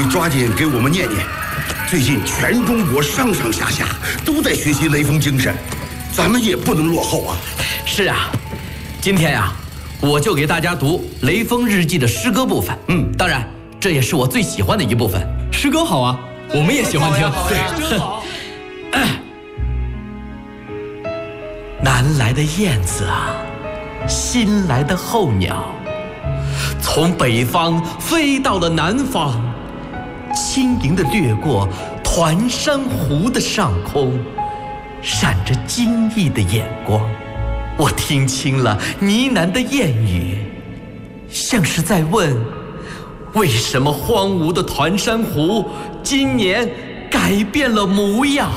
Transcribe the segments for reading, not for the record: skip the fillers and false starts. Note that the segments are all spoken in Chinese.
抓紧给我们念念。最近全中国上上下下都在学习雷锋精神，咱们也不能落后啊。 是啊，今天呀，我就给大家读《雷锋日记》的诗歌部分。当然，这也是我最喜欢的一部分。 诗歌好啊，我们也喜欢听。 对，真好。南来的燕子啊，新来的候鸟，从北方飞到了南方，轻盈地掠过团山湖的上空，闪着惊异的眼光。我听清了呢喃的燕语，像是在问：为什么荒芜的团山湖今年改变了模样？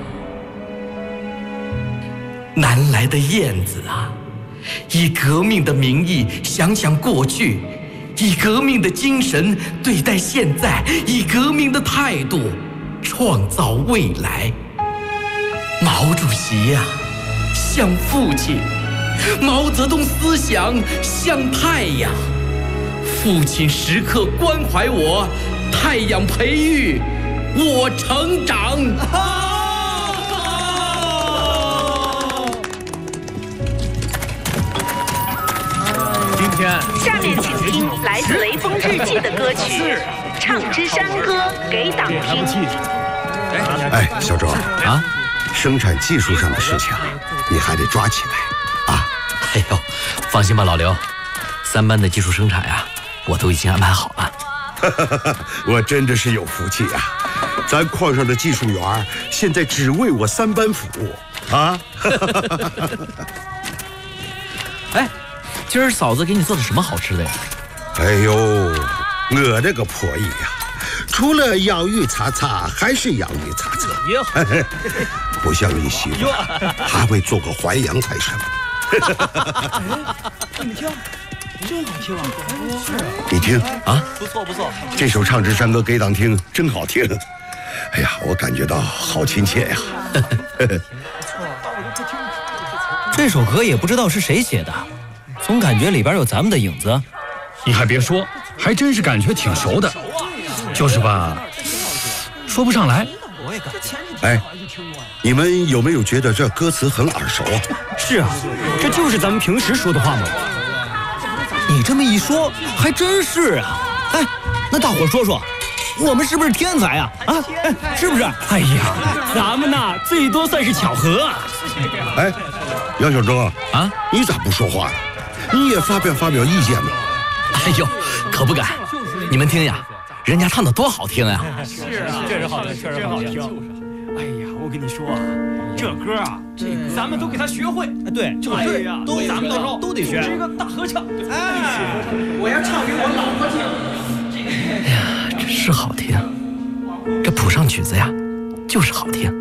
南来的燕子啊，以革命的名义想想过去，以革命的精神对待现在，以革命的态度创造未来。毛主席呀，像父亲；毛泽东思想像太阳。父亲时刻关怀我，太阳培育我成长。 下面请听来自《雷锋日记》的歌曲《唱支山歌给党听》。 哎，小周啊，生产技术上的事情你还得抓起来啊。 哎呦，放心吧，老刘，3班的技术生产呀，我都已经安排好了。 我真的是有福气啊！咱矿上的技术员现在只为我3班服务啊！ 哎，今儿嫂子给你做的什么好吃的呀？ 哎呦，我这个婆姨呀，除了养育擦擦，还是养育擦擦。不像你媳妇，还会做个淮扬菜生。 你听，真好听啊！是啊， 你听啊， 不错不错， 这首《唱支山歌给党听》真好听。哎呀，我感觉到好亲切呀。 这首歌也不知道是谁写的，总感觉里边有咱们的影子。 你还别说，还真是感觉挺熟的，就是吧，说不上来。 哎，你们有没有觉得这歌词很耳熟啊？ 是啊，这就是咱们平时说的话吗？你这么一说，还真是啊。哎，那大伙说说，我们是不是天才啊？啊，哎，是不是？哎呀，咱们呐，最多算是巧合啊。 哎，杨小周啊，你咋不说话呢？你也发表意见嘛。 哎呦，可不敢！你们听呀，人家唱的多好听呀！ 是啊，确实好听，确实好听。哎呀，我跟你说啊，这歌啊，咱们都给他学会。 对， 就是呀，咱们到时候都得学， 这个大合唱。 哎， 我要唱给我老婆听。 哎呀，这是好听，这谱上曲子呀，就是好听。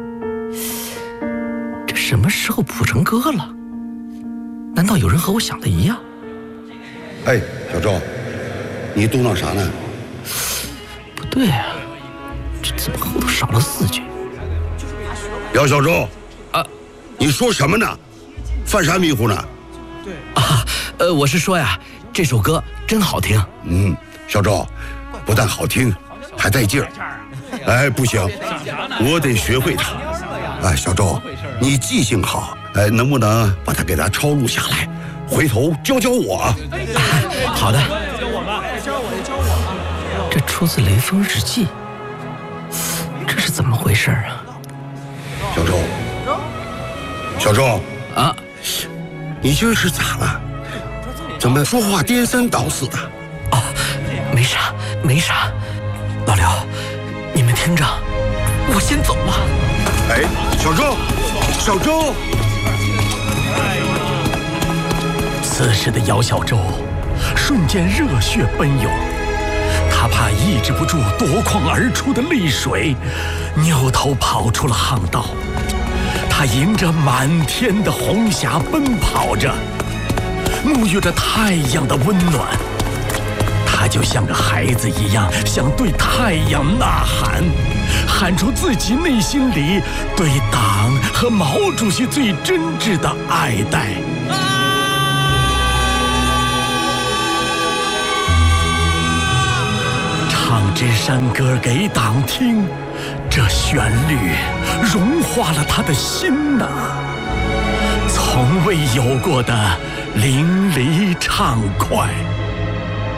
这什么时候谱成歌了？难道有人和我想的一样？ 哎，小周，你嘟囔啥呢？ 不对啊，这怎么后头少了4句？ 姚小周啊，你说什么呢？犯啥迷糊呢？ 对啊，我是说呀，这首歌真好听。 小周，不但好听，还带劲儿。哎，不行，我得学会它。哎，小周，你记性好，哎，能不能把它给它抄录下来？回头教我啊！ 好的，教我。这出自《雷锋日记》，这是怎么回事啊？ 小周啊， 你这是咋了？怎么说话颠三倒四的？ 哦，没啥。老刘，你们听着，我先走了。 哎，小周。 此时的姚小周瞬间热血奔涌，他怕抑制不住夺眶而出的泪水，扭头跑出了巷道。他迎着满天的红霞奔跑着，沐浴着太阳的温暖。他就像个孩子一样，想对太阳呐喊，喊出自己内心里对党和毛主席最真挚的爱戴。唱支山歌给党听，这旋律融化了他的心呐，从未有过的淋漓畅快。